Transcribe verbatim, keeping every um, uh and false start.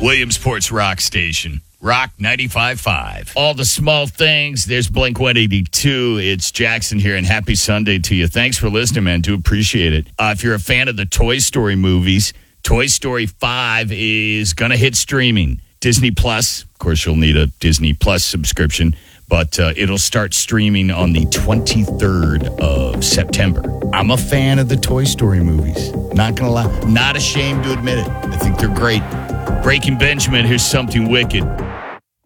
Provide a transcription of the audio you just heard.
Williamsport's rock station. Rock ninety-five point five. All the small things. There's Blink one eighty-two. It's Jackson here, and happy Sunday to you. Thanks for listening, man. Do appreciate it. Uh, if you're a fan of the Toy Story movies, Toy Story five is going to hit streaming. Disney Plus. Of course, you'll need a Disney Plus subscription, but uh, it'll start streaming on the twenty-third of September. I'm a fan of the Toy Story movies. Not going to lie. Not ashamed to admit it. I think they're great. Breaking Benjamin, here's something wicked.